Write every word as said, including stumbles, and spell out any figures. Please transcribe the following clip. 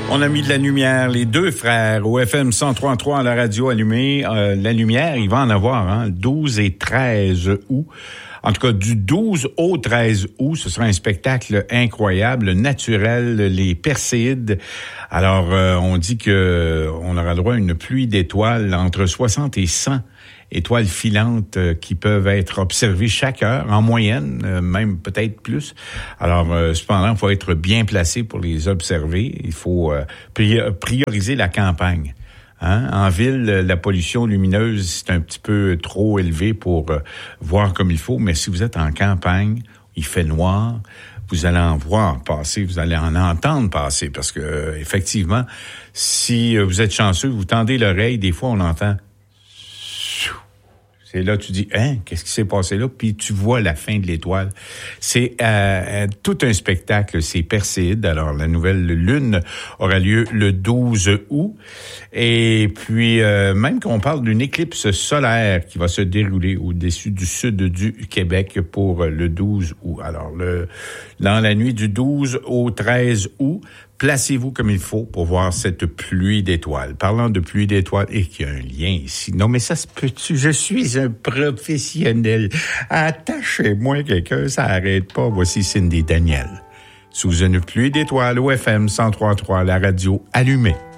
On a mis de la lumière, les deux frères, au F M cent trois virgule trois à la radio allumée. Euh, la lumière, il va en avoir, hein, douze et treize août. En tout cas, du douze au treize août, ce sera un spectacle incroyable, naturel, les Perséides. Alors, euh, on dit que on aura droit à une pluie d'étoiles entre soixante et cent étoiles filantes euh, qui peuvent être observées chaque heure, en moyenne, euh, même peut-être plus. Alors, euh, cependant, il faut être bien placé pour les observer. Il faut euh, prioriser la campagne. Hein? En ville, la pollution lumineuse, c'est un petit peu trop élevé pour euh, voir comme il faut, mais si vous êtes en campagne, il fait noir, vous allez en voir passer, vous allez en entendre passer, parce que euh, effectivement, si euh, vous êtes chanceux, vous tendez l'oreille, des fois on entend. C'est là, tu dis, hein, qu'est-ce qui s'est passé là? Puis tu vois la fin de l'étoile. C'est euh, tout un spectacle, c'est Perséide. Alors, la nouvelle lune aura lieu le douze août. Et puis, euh, même qu'on parle d'une éclipse solaire qui va se dérouler au-dessus du sud du Québec pour le douze août. Alors, le, dans la nuit du douze au treize août, placez-vous comme il faut pour voir cette pluie d'étoiles. Parlant de pluie d'étoiles, et qu'il y a un lien ici. Non, mais ça se peut-tu? Je suis un professionnel. Attachez-moi quelqu'un, ça arrête pas. Voici Cindy Daniel. Sous une pluie d'étoiles au F M cent trois virgule trois, la radio allumée.